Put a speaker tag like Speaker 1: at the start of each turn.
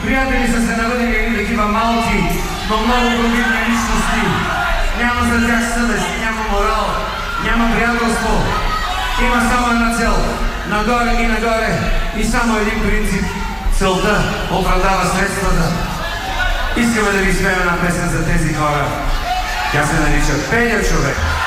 Speaker 1: Приятели са се навъдили едни такива малки, но много провидни личности. Няма за тях съвест, няма морал, няма приятелство. Има само една цел. Нагоре и нагоре. И само един принцип. Целта оправдава средствата. Искаме да ви изпеем една песен за тези хора. Тя се нарича "Пеня човек".